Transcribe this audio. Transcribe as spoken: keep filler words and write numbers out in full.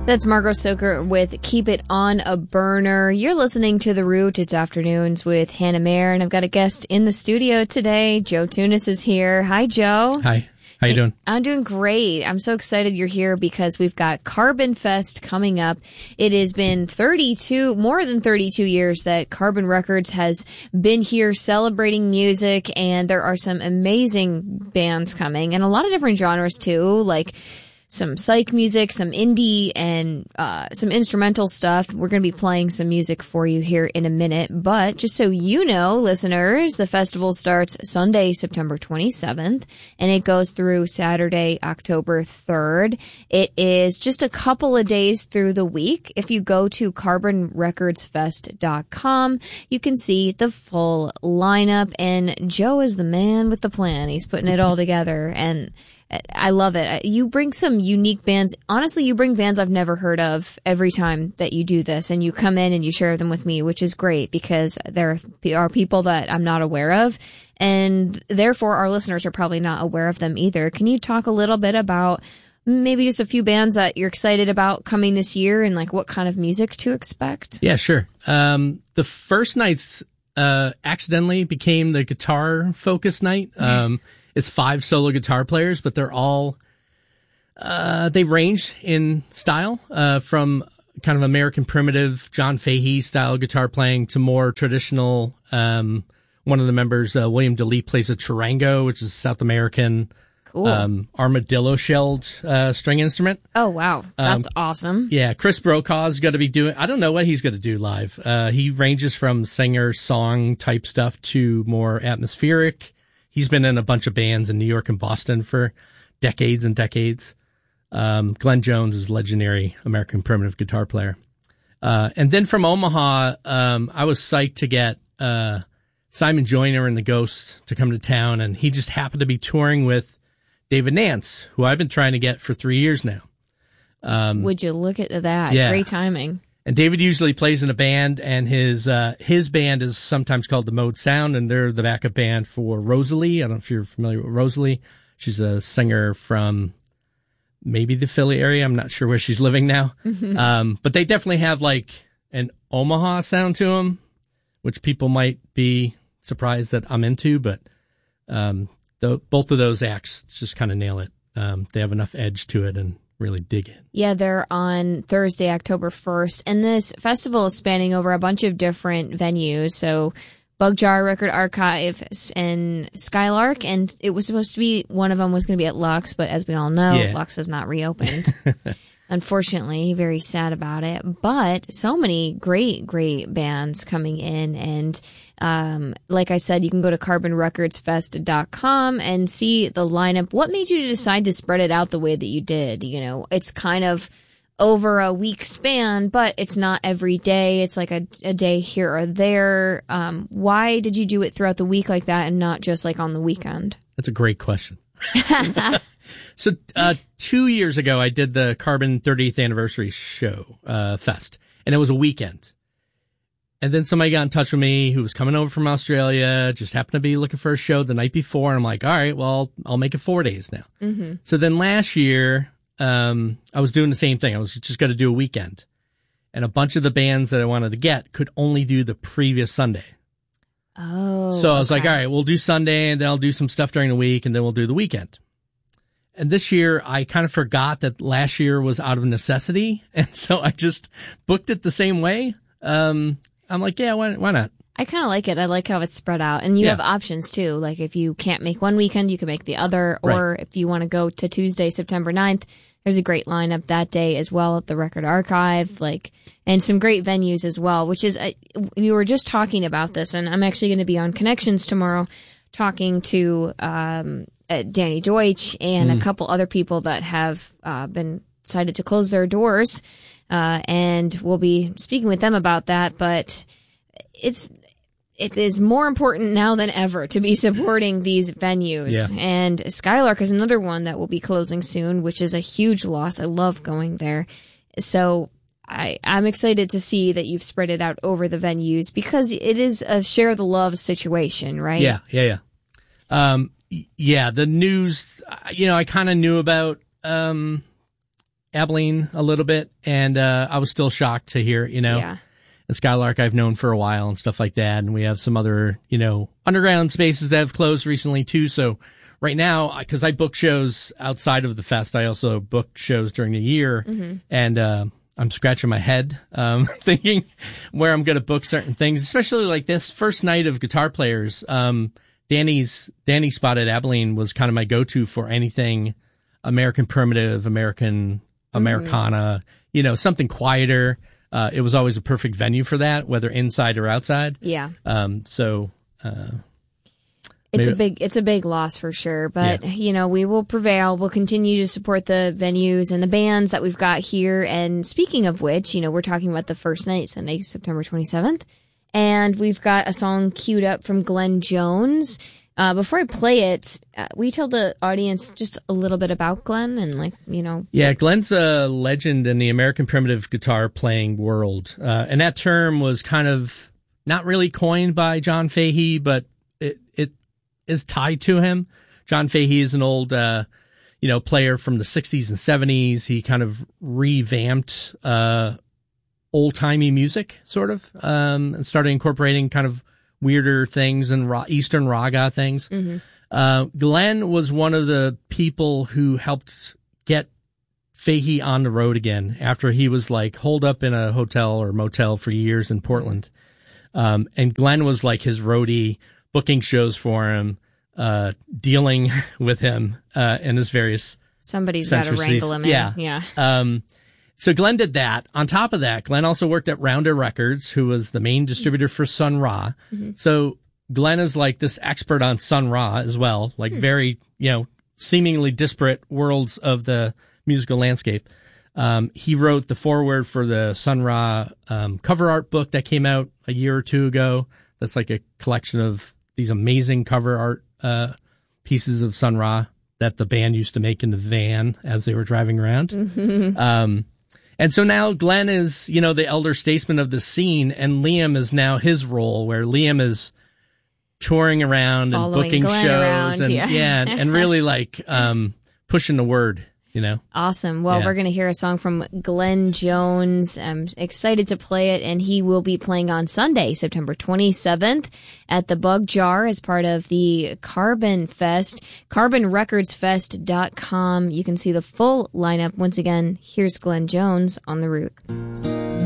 That's Margot Stoker with Keep It On a Burner. You're listening to The Root. It's Afternoons with Hannah Mayer, and I've got a guest in the studio today. Joe Tunis is here. Hi, Joe. Hi. How you doing? I'm doing great. I'm so excited you're here because we've got Carbon Fest coming up. It has been thirty-two, more than thirty-two years that Carbon Records has been here celebrating music, and there are some amazing bands coming, and a lot of different genres too, like some psych music, some indie, and uh some instrumental stuff. We're going to be playing some music for you here in a minute, but just so you know, listeners, the festival starts Sunday, September twenty-seventh, and it goes through Saturday, October third. It is just a couple of days through the week. If you go to carbon records fest dot com, you can see the full lineup, and Joe is the man with the plan. He's putting it all together, and I love it. You bring some unique bands. Honestly, you bring bands I've never heard of every time that you do this, and you come in and you share them with me, which is great because there are people that I'm not aware of, and therefore our listeners are probably not aware of them either. Can you talk a little bit about maybe just a few bands that you're excited about coming this year and like what kind of music to expect? Yeah, sure. Um, the first night's uh, accidentally became the guitar focus night. Um, It's five solo guitar players, but they're all, uh, they range in style, uh, from kind of American primitive John Fahey style guitar playing to more traditional, um, one of the members, uh, William DeLeet, plays a charango, which is a South American, cool. um, armadillo shelled, uh, string instrument. Oh, wow. That's um, awesome. Yeah. Chris Brokaw's going to be doing, I don't know what he's going to do live. Uh, he ranges from singer song type stuff to more atmospheric. He's been in a bunch of bands in New York and Boston for decades and decades. Um, Glenn Jones is a legendary American primitive guitar player. Uh, and then from Omaha, um, I was psyched to get, uh, Simon Joyner and the Ghosts to come to town, and he just happened to be touring with David Nance, who I've been trying to get for three years now. Um, Would you look at that? Yeah. Great timing. And David usually plays in a band, and his uh, his band is sometimes called the Mode Sound, and they're the backup band for Rosalie. I don't know if you're familiar with Rosalie. She's a singer from maybe the Philly area. I'm not sure where she's living now. Mm-hmm. Um, but they definitely have like an Omaha sound to them, which people might be surprised that I'm into. But um, the, both of those acts just kind of nail it. Um, they have enough edge to it and really dig in. Yeah, they're on Thursday, October first, and this festival is spanning over a bunch of different venues. So Bug Jar Record Archive and Skylark, and it was supposed to be, one of them was going to be at Lux, but as we all know, yeah. Lux has not reopened. Unfortunately, very sad about it. But so many great, great bands coming in. And um, like I said, you can go to carbon records fest dot com and see the lineup. What made you decide to spread it out the way that you did? You know, it's kind of over a week span, but it's not every day. It's like a, a day here or there. Um, why did you do it throughout the week like that and not just like on the weekend? That's a great question. So, uh, two years ago, I did the Carbon thirtieth anniversary show, uh, fest, and it was a weekend. And then somebody got in touch with me who was coming over from Australia, just happened to be looking for a show the night before. And I'm like, all right, well, I'll make it four days now. Mm-hmm. So then last year, um, I was doing the same thing. I was just going to do a weekend, and a bunch of the bands that I wanted to get could only do the previous Sunday. Oh, so I was okay. like, all right, we'll do Sunday, and then I'll do some stuff during the week, and then we'll do the weekend. And this year, I kind of forgot that last year was out of necessity, and so I just booked it the same way. Um, I'm like, yeah, why, why not? I kind of like it. I like how it's spread out. And you Yeah. have options, too. Like, if you can't make one weekend, you can make the other. Or Right. if you want to go to Tuesday, September ninth, there's a great lineup that day as well at the Record Archive, like, and some great venues as well, which is, uh, we were just talking about this, and I'm actually going to be on Connections tomorrow talking to um, uh, Danny Deutsch and mm. a couple other people that have uh, been decided to close their doors, uh, and we'll be speaking with them about that, but it's it is more important now than ever to be supporting these venues. Yeah. And Skylark is another one that will be closing soon, which is a huge loss. I love going there. So I, I'm excited to see that you've spread it out over the venues because it is a share the love situation, right? Yeah, yeah, yeah. Um, yeah, the news, you know, I kind of knew about um, Abilene a little bit, and uh, I was still shocked to hear, you know, Yeah. the Skylark I've known for a while and stuff like that. And we have some other, you know, underground spaces that have closed recently too. So right now, because I book shows outside of the fest, I also book shows during the year, mm-hmm. and uh, I'm scratching my head um, thinking where I'm going to book certain things, especially like this first night of Guitar Players. Um, Danny's Danny Spot at Abilene was kind of my go-to for anything American Primitive, American Americana, mm-hmm. you know, something quieter. Uh, it was always a perfect venue for that, whether inside or outside. Yeah. Um, so, uh, it's maybe, a big, it's a big loss for sure, but yeah. you know, we will prevail. We'll continue to support the venues and the bands that we've got here. And speaking of which, you know, we're talking about the first night, Sunday, September twenty-seventh. And we've got a song queued up from Glenn Jones. Uh, before I play it, uh, we tell the audience just a little bit about Glenn and, like, you know. Yeah, Glenn's a legend in the American primitive guitar playing world. Uh, and that term was kind of not really coined by John Fahey, but it, it is tied to him. John Fahey is an old, uh, you know, player from the sixties and seventies. He kind of revamped, uh, old-timey music, sort of, um, and started incorporating kind of weirder things and ra- Eastern raga things. Mm-hmm. Uh, Glenn was one of the people who helped get Fahey on the road again after he was like holed up in a hotel or motel for years in Portland. Um, and Glenn was like his roadie, booking shows for him, uh, dealing with him, uh, in his various Somebody's got to wrangle him in. Yeah. Yeah. Um, So Glenn did that. On top of that, Glenn also worked at Rounder Records, who was the main distributor for Sun Ra. Mm-hmm. So Glenn is like this expert on Sun Ra as well, like mm-hmm. very, you know, seemingly disparate worlds of the musical landscape. Um, he wrote the foreword for the Sun Ra um, cover art book that came out a year or two ago. That's like a collection of these amazing cover art uh, pieces of Sun Ra that the band used to make in the van as they were driving around. Mm-hmm. Um, And so now Glenn is, you know, the elder statesman of the scene, and Liam is now his role, where Liam is touring around Following and booking Glenn shows around, and yeah, yeah and, and really like um pushing the word, you know. Awesome. Well, yeah. we're going to hear a song from Glenn Jones. I'm excited to play it, and he will be playing on Sunday, September twenty-seventh at the Bug Jar as part of the Carbon Fest, carbon records fest dot com. You can see the full lineup. Once again, here's Glenn Jones on the route.